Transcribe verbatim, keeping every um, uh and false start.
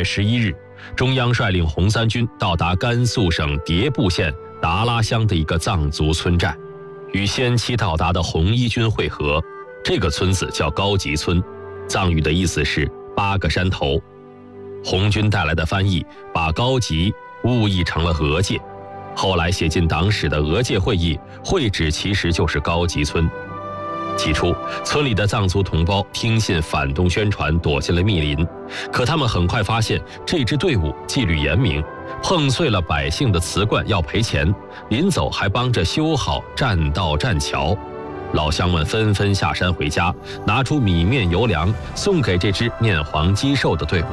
月十一日，中央率领红三军到达甘肃省迭部县达拉乡的一个藏族村寨，与先期到达的红一军会合。这个村子叫高集村，藏语的意思是八个山头。红军带来的翻译把高集误译成了俄界，后来写进党史的俄界会议，会址其实就是高集村。起初，村里的藏族同胞听信反动宣传，躲进了密林。可他们很快发现，这支队伍纪律严明，碰碎了百姓的瓷罐要赔钱，临走还帮着修好栈道栈桥。老乡们纷纷下山回家，拿出米面油粮送给这支面黄肌瘦的队伍。